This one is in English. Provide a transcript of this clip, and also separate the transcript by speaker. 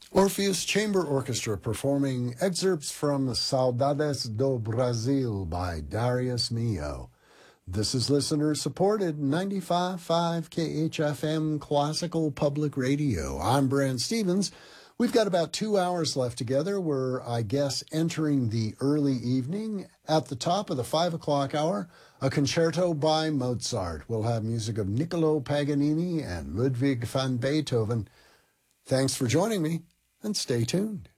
Speaker 1: Orpheus Chamber Orchestra performing excerpts from Saudades do Brasil by Darius Milhaud. This is listener-supported 95.5 KHFM Classical Public Radio. I'm Brant Stevens. We've got about 2 hours left together. We're, I guess, entering the early evening. At the top of the 5 o'clock hour, a concerto by Mozart. We'll have music of Niccolo Paganini and Ludwig van Beethoven. Thanks for joining me, and stay tuned.